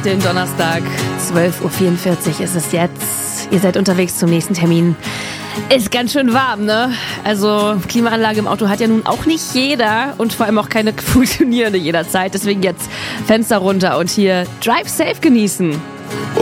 den Donnerstag. 12.44 Uhr ist es jetzt. Ihr seid unterwegs zum nächsten Termin. Ist ganz schön warm, ne? Also Klimaanlage im Auto hat ja nun auch nicht jeder und vor allem auch keine funktionierende jederzeit. Deswegen jetzt Fenster runter und hier Drive Safe genießen.